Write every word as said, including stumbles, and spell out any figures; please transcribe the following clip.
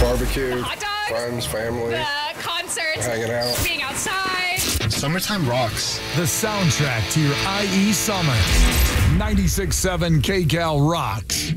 Barbecue, hot dogs, friends, family, the concerts, hanging out. being outside. Summertime rocks. The soundtrack to your I E summer. ninety-six point seven K Cal rocks.